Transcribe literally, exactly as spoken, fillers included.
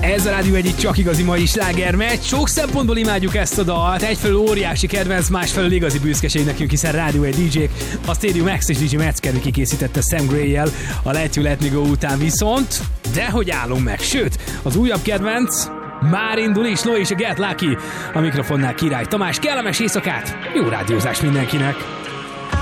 Ez a Rádió egyik csak igazi mai slágermeccs. Sok szempontból imádjuk ezt a dalt. Egyfelől óriási kedvenc, másfelől igazi büszkeség nekünk, hiszen Rádió egy dé jék. A Stadium X és dé jé Metzger kikészítette Sam Gray-jel a Let You Let Me Go után viszont, de hogy állunk meg? Sőt, az újabb kedvenc már indul is, Lo és a Get Lucky. A mikrofonnál Király Tamás, kellemes éjszakát, jó rádiózás mindenkinek!